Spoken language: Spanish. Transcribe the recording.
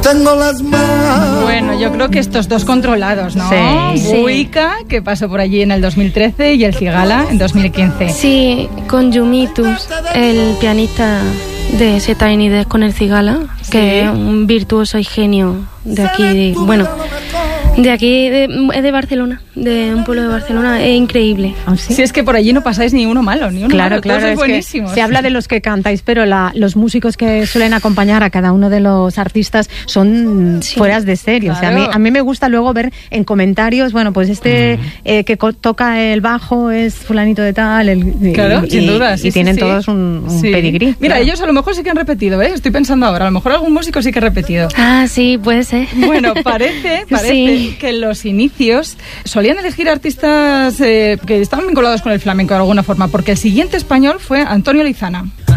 tengo las manos. Bueno, yo creo que estos dos controlados, ¿no? Sí. Buica, que pasó por allí en el 2013, y el Cigala en 2015. Sí, con Yumitus, el pianista de ese Tiny Desk con el Cigala, que es un virtuoso y genio de aquí, de Barcelona, de un pueblo de Barcelona, es increíble. ¿Ah, sí? Si es que por allí no pasáis ni uno malo, Claro, todos sois es buenísimos. que se habla de los que cantáis, pero los músicos que suelen acompañar a cada uno de los artistas son fueras de serie. Claro. O sea, a mí me gusta luego ver en comentarios, bueno, pues que toca el bajo es fulanito de tal, Claro, sin duda. Y tienen todos un pedigrí. Mira, claro. ellos a lo mejor sí que han repetido, ¿eh? Estoy pensando ahora, a lo mejor algún músico sí que ha repetido. Ah, sí, puede ser. Bueno, parece Sí. que en los inicios solían elegir artistas que estaban vinculados con el flamenco de alguna forma, porque el siguiente español fue Antonio Lizana.